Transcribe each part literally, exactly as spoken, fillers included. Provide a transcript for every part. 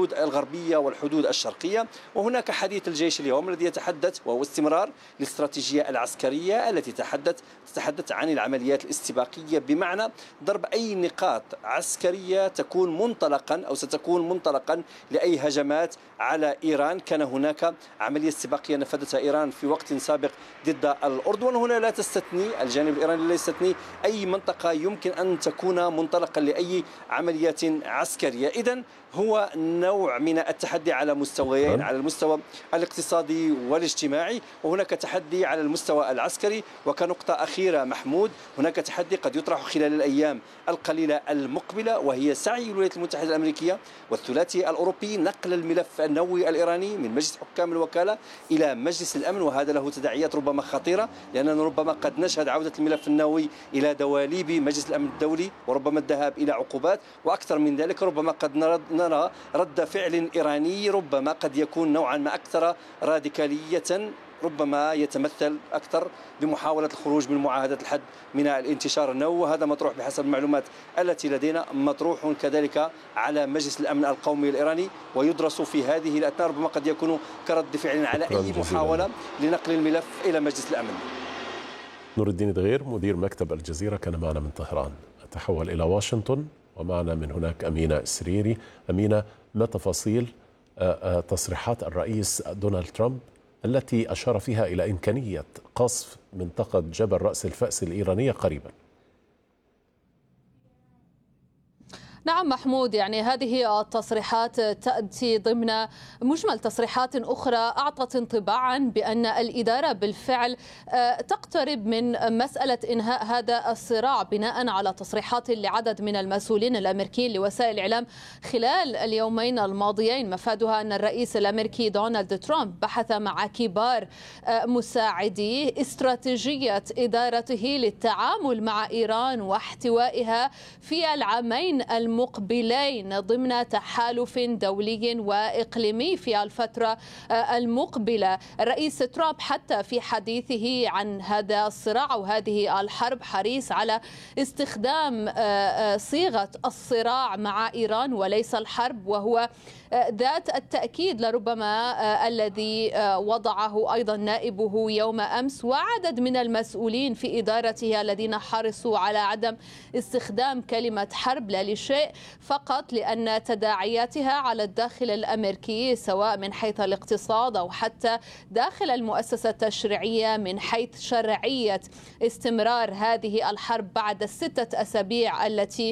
الحدود الغربية والحدود الشرقية. وهناك حديث الجيش اليوم الذي يتحدث وهو استمرار الاستراتيجية العسكرية التي تتحدث تتحدث عن العمليات الاستباقية، بمعنى ضرب أي نقاط عسكرية تكون منطلقا أو ستكون منطلقا لأي هجمات على إيران. كان هناك عملية استباقية نفذتها إيران في وقت سابق ضد الأردن، هنا لا تستثني الجانب الإيراني لا يستثني أي منطقة يمكن أن تكون منطلقا لأي عمليات عسكرية. إذن هو نوع من التحدي على مستويين، على المستوى الاقتصادي والاجتماعي، وهناك تحدي على المستوى العسكري. وكنقطة أخيرة محمود، هناك تحدي قد يطرح خلال الأيام القليلة المقبلة، وهي سعي الولايات المتحدة الأمريكية والثلاثي الأوروبي نقل الملف النووي الإيراني من مجلس حكام الوكالة إلى مجلس الأمن، وهذا له تداعيات ربما خطيرة، لأننا ربما قد نشهد عودة الملف النووي إلى دواليب مجلس الأمن الدولي، وربما الذهاب إلى عقوبات. وأكثر من ذلك ربما قد نرى رد فعل إيراني ربما قد يكون نوعا ما أكثر راديكالية، ربما يتمثل أكثر بمحاولة الخروج من معاهدة الحد من الانتشار النووي. وهذا مطروح بحسب المعلومات التي لدينا، مطروح كذلك على مجلس الأمن القومي الإيراني، ويدرس في هذه الأثناء ربما قد يكون كرد فعل على أي محاولة لنقل الملف إلى مجلس الأمن. نور الدين دغير مدير مكتب الجزيرة كان معنا من طهران. أتحول إلى واشنطن ومعنا من هناك أمينة السريري. أمينة، ما تفاصيل تصريحات الرئيس دونالد ترامب التي أشار فيها إلى إمكانية قصف منطقة جبل رأس الفأس الإيرانية قريبا؟ نعم محمود، يعني هذه التصريحات تأتي ضمن مجمل تصريحات أخرى أعطت انطباعا بأن الإدارة بالفعل تقترب من مسألة إنهاء هذا الصراع، بناء على تصريحات لعدد من المسؤولين الأمريكيين لوسائل الإعلام خلال اليومين الماضيين، مفادها أن الرئيس الأمريكي دونالد ترامب بحث مع كبار مساعديه استراتيجية إدارته للتعامل مع إيران واحتوائها في العامين المقبلين ضمن تحالف دولي وإقليمي في الفترة المقبلة. الرئيس ترامب حتى في حديثه عن هذا الصراع وهذه الحرب حريص على استخدام صيغة الصراع مع إيران وليس الحرب، وهو ذات التأكيد لربما الذي وضعه أيضا نائبه يوم أمس وعدد من المسؤولين في إدارته الذين حرصوا على عدم استخدام كلمة حرب لا لشيء، فقط لأن تداعياتها على الداخل الأمريكي سواء من حيث الاقتصاد أو حتى داخل المؤسسة التشريعية من حيث شرعية استمرار هذه الحرب بعد الستة أسابيع التي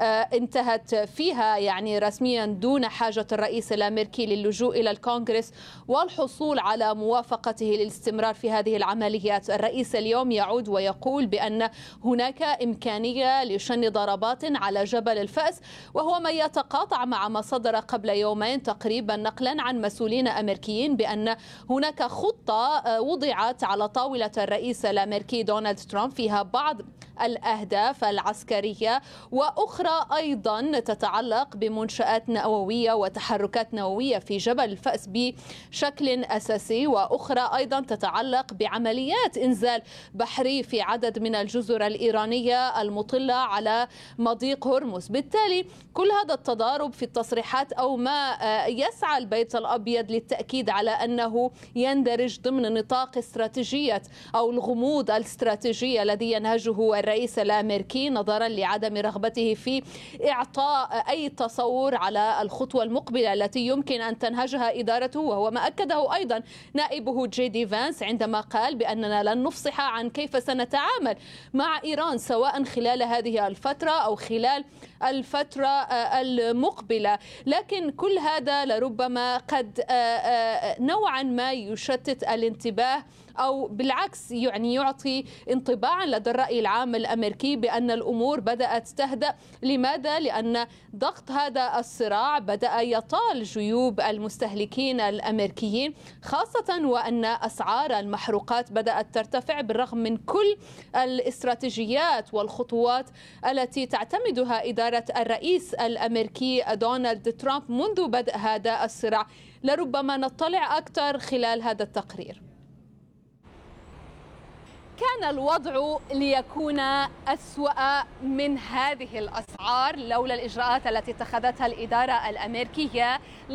انتهت فيها يعني رسميا دون حاجة الرئيس الأمريكي للجوء إلى الكونغرس والحصول على موافقته للاستمرار في هذه العمليات. الرئيس اليوم يعود ويقول بأن هناك إمكانية لشن ضربات على جبل الفأس، وهو ما يتقاطع مع ما صدر قبل يومين تقريبا نقلا عن مسؤولين أمريكيين بأن هناك خطة وضعت على طاولة الرئيس الأمريكي دونالد ترامب فيها بعض الأهداف العسكرية وأخرى أيضا تتعلق بمنشآت نووية وتحركات نووية في جبل الفأس بشكل أساسي، وأخرى أيضا تتعلق بعمليات إنزال بحري في عدد من الجزر الإيرانية المطلة على مضيق هرمز. بالتالي كل هذا التضارب في التصريحات أو ما يسعى البيت الأبيض للتأكيد على أنه يندرج ضمن نطاق استراتيجية أو الغموض الاستراتيجي الذي ينهجه الرئيس الأمريكي نظرا لعدم رغبته في إعطاء أي تصور على الخطوة المقبلة التي يمكن أن تنهجها إدارته، وهو ما أكده أيضا نائبه جي دي فانس عندما قال بأننا لن نفصح عن كيف سنتعامل مع إيران سواء خلال هذه الفترة أو خلال الفترة المقبلة. لكن كل هذا لربما قد نوعا ما يشتت الانتباه أو بالعكس يعني يعطي انطباعا لدى الرأي العام الأمريكي بأن الأمور بدأت تهدأ. لماذا؟ لأن ضغط هذا الصراع بدأ يطال جيوب المستهلكين الأمريكيين، خاصة وأن أسعار المحروقات بدأت ترتفع بالرغم من كل الاستراتيجيات والخطوات التي تعتمدها إدارة الرئيس الأمريكي دونالد ترامب منذ بدء هذا الصراع. لربما نطلع أكثر خلال هذا التقرير. كان الوضع ليكون أسوأ من هذه الأسعار لولا الإجراءات التي اتخذتها الإدارة الأمريكية